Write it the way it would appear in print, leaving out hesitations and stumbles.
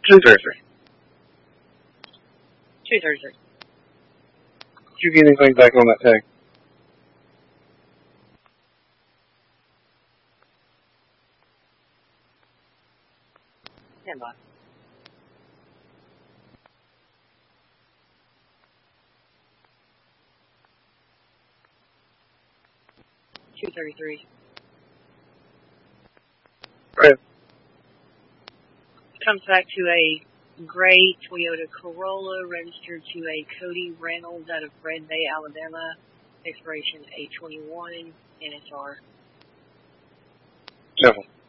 233. 233. Did you get anything back on that tag? Stand by. $233. Right. Comes back to a gray Toyota Corolla registered to a Cody Reynolds out of Red Bay, Alabama. Expiration 8/21, NSR. Careful.